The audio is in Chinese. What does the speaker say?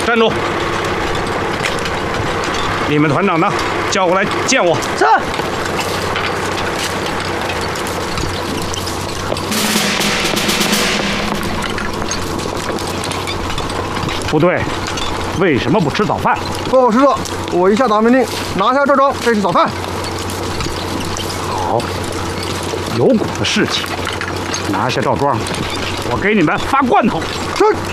站住！你们团长呢？叫过来见我。 是。 部队为什么不吃早饭？ 报告师长，我一下达命令，拿下赵庄，这是早饭。 好，有股子士气。拿下赵庄，我给你们发罐头。 是。